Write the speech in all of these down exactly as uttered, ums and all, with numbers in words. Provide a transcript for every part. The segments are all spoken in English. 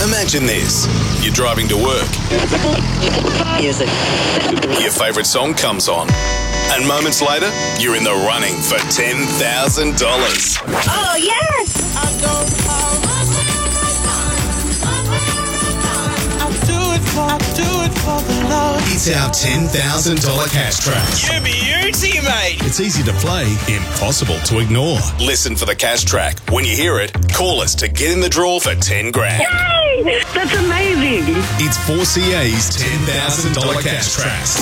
Imagine this. You're driving to work. Music. Your favourite song comes on. And moments later, you're in the running for ten thousand dollars. Oh, yes! I'll do it for, I'll do it for the love. It's our ten thousand dollars cash track. You beauty, mate. It's easy to play, impossible to ignore. Listen for the cash track. When you hear it, call us to get in the draw for ten grand. Yay! That's amazing. It's four C A's ten thousand dollars cash tracks.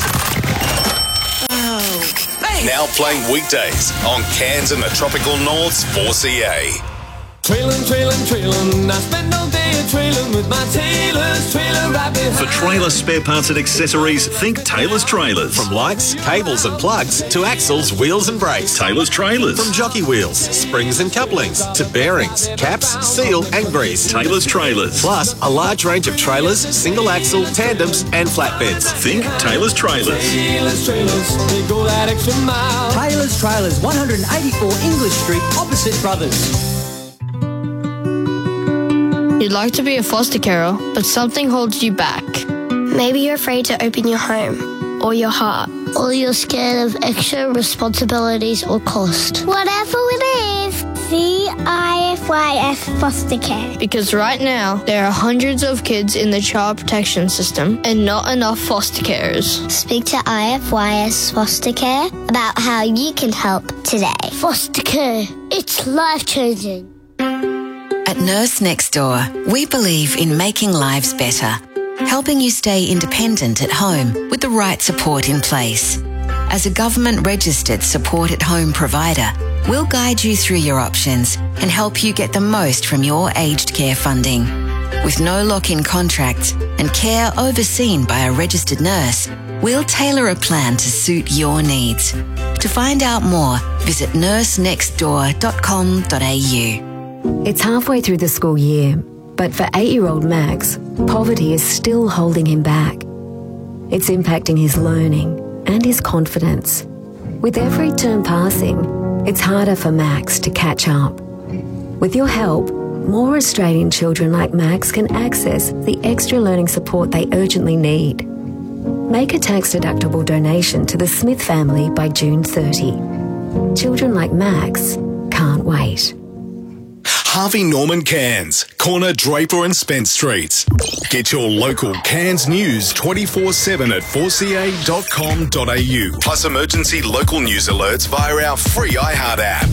Now playing weekdays on Cairns and the Tropical North's four C A. Trailin', trailin', trailin', I spend all day a trailin' with my Taylor's trailer right behind. For trailer spare parts and accessories, think Taylor's Trailers. From lights, cables and plugs to axles, wheels and brakes. Taylor's Trailers. From jockey wheels, springs and couplings to bearings, caps, seal and grease. Taylor's Trailers. Plus a large range of trailers, single axle, tandems and flatbeds. Think Taylor's Trailers. Taylor's Trailers, they go that extra mile. Taylor's Trailers, one eighty-four English Street, opposite Brothers. You'd like to be a foster carer, but something holds you back. Maybe you're afraid to open your home or your heart. Or you're scared of extra responsibilities or cost. Whatever it is, see I F Y S Foster Care. Because right now, there are hundreds of kids in the child protection system and not enough foster carers. Speak to I F Y S Foster Care about how you can help today. Foster Care, it's life-changing. At Nurse Next Door, we believe in making lives better, helping you stay independent at home with the right support in place. As a government-registered support-at-home provider, we'll guide you through your options and help you get the most from your aged care funding. With no lock-in contracts and care overseen by a registered nurse, we'll tailor a plan to suit your needs. To find out more, visit nurse next door dot com dot a u. It's halfway through the school year, but for eight-year-old Max, poverty is still holding him back. It's impacting his learning and his confidence. With every term passing, it's harder for Max to catch up. With your help, more Australian children like Max can access the extra learning support they urgently need. Make a tax-deductible donation to the Smith family by June thirtieth. Children like Max can't wait. Harvey Norman Cairns, corner Draper and Spence Streets. Get your local Cairns news twenty-four seven at four c a dot com dot a u. Plus emergency local news alerts via our free iHeart app.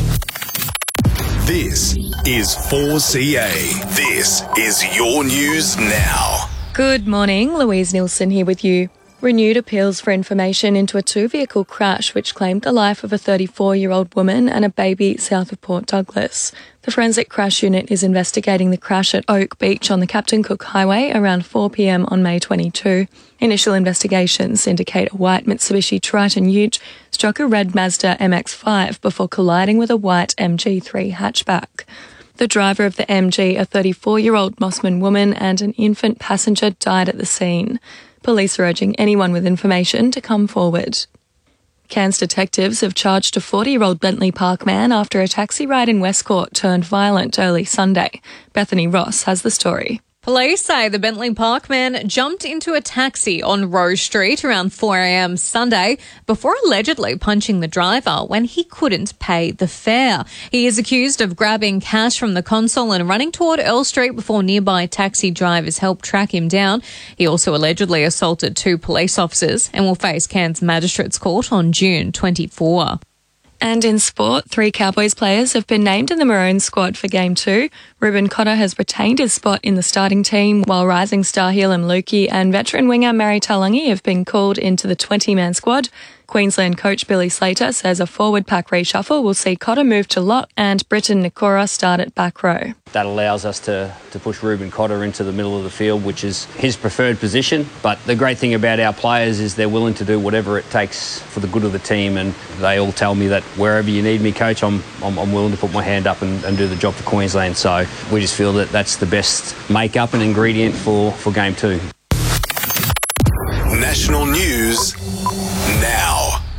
This is four C A. This is your news now. Good morning, Louise Nielsen here with you. Renewed appeals for information into a two-vehicle crash which claimed the life of a thirty-four-year-old woman and a baby south of Port Douglas. The Forensic Crash Unit is investigating the crash at Oak Beach on the Captain Cook Highway around four p m on May twenty-second. Initial investigations indicate a white Mitsubishi Triton Ute struck a red Mazda M X five before colliding with a white M G three hatchback. The driver of the M G, a thirty-four-year-old Mossman woman, and an infant passenger died at the scene. Police are urging anyone with information to come forward. Cairns detectives have charged a forty-year-old Bentley Park man after a taxi ride in Westcourt turned violent early Sunday. Bethany Ross has the story. Police say the Bentley Park man jumped into a taxi on Rose Street around four a m Sunday before allegedly punching the driver when he couldn't pay the fare. He is accused of grabbing cash from the console and running toward Earl Street before nearby taxi drivers helped track him down. He also allegedly assaulted two police officers and will face Cairns Magistrates Court on June twenty-fourth. And in sport, three Cowboys players have been named in the Maroons squad for Game two. Ruben Cotter has retained his spot in the starting team, while rising star Helam Lukey and veteran winger Mary Taulagi have been called into the twenty-man squad. Queensland coach Billy Slater says a forward pack reshuffle will see Cotter move to lock and Britton Nikora start at back row. That allows us to, to push Ruben Cotter into the middle of the field, which is his preferred position. But the great thing about our players is they're willing to do whatever it takes for the good of the team, and they all tell me that wherever you need me, coach, I'm, I'm, I'm willing to put my hand up and, and do the job for Queensland. So we just feel that that's the best make-up and ingredient for, for Game two. National news now.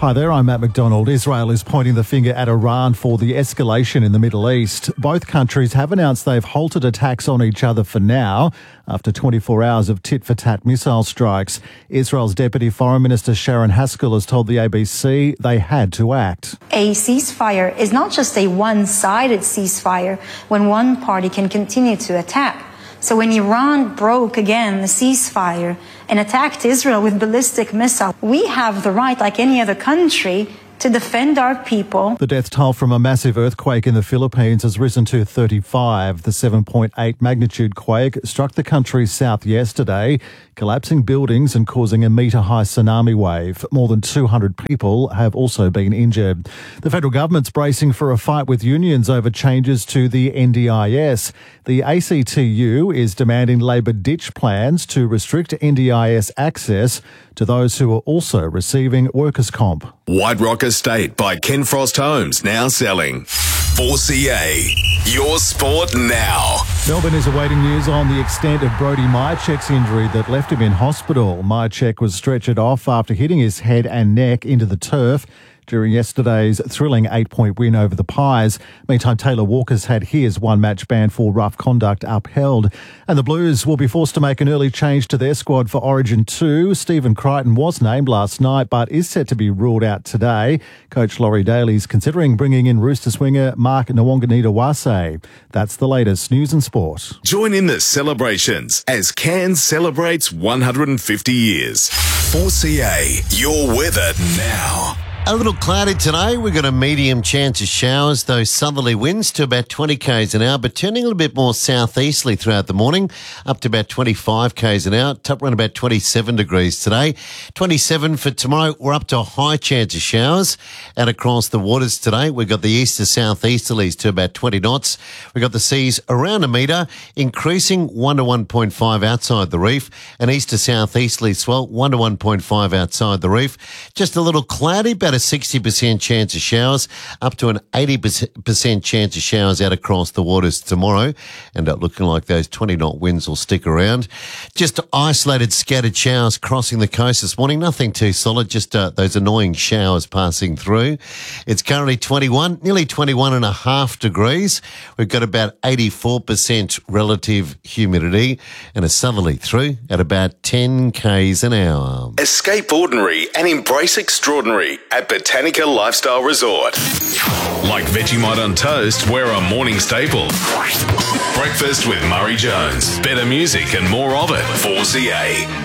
Hi there, I'm Matt McDonald. Israel is pointing the finger at Iran for the escalation in the Middle East. Both countries have announced they've halted attacks on each other for now after twenty-four hours of tit-for-tat missile strikes. Israel's Deputy Foreign Minister Sharon Haskell has told the A B C they had to act. A ceasefire is not just a one-sided ceasefire when one party can continue to attack. So when Iran broke again the ceasefire and attacked Israel with ballistic missiles, we have the right, like any other country, to defend our people. The death toll from a massive earthquake in the Philippines has risen to thirty-five. The seven point eight magnitude quake struck the country's south yesterday, collapsing buildings and causing a metre-high tsunami wave. More than two hundred people have also been injured. The federal government's bracing for a fight with unions over changes to the N D I S. The A C T U is demanding Labor ditch plans to restrict N D I S access to those who are also receiving workers' comp. White Rock Estate by Ken Frost Homes, now selling. four C A, your sport now. Melbourne is awaiting news on the extent of Brody Myercheck's injury that left him in hospital. Myercheck was stretchered off after hitting his head and neck into the turf during yesterday's thrilling eight-point win over the Pies. Meantime, Taylor Walker's had his one-match ban for rough conduct upheld. And the Blues will be forced to make an early change to their squad for Origin two. Stephen Crichton was named last night but is set to be ruled out today. Coach Laurie Daly's considering bringing in Roosters winger Mark Nwanganita-Wase. That's the latest news and sport. Join in the celebrations as Cairns celebrates one hundred fifty years. four C A, your weather now. A little cloudy today. We've got a medium chance of showers, though southerly winds to about twenty kays an hour, but turning a little bit more southeasterly throughout the morning, up to about twenty-five kays an hour, top around about twenty-seven degrees today. twenty-seven for tomorrow. We're up to a high chance of showers. And across the waters today, we've got the east to southeasterlies to about twenty knots. We've got the seas around a metre, increasing one to one point five outside the reef, and east to southeasterly swell, one to one point five outside the reef. Just a little cloudy, about a sixty percent chance of showers, up to an eighty percent chance of showers out across the waters tomorrow, and uh, looking like those twenty knot winds will stick around. Just isolated scattered showers crossing the coast this morning, nothing too solid, just uh, those annoying showers passing through. It's currently twenty-one, nearly twenty-one and a half degrees. We've got about eighty-four percent relative humidity and a southerly through at about ten kays an hour. Escape ordinary and embrace extraordinary at Botanica Lifestyle Resort. Like Vegemite on toast, we're a morning staple. Breakfast with Murray Jones. Better music and more of it. four C A.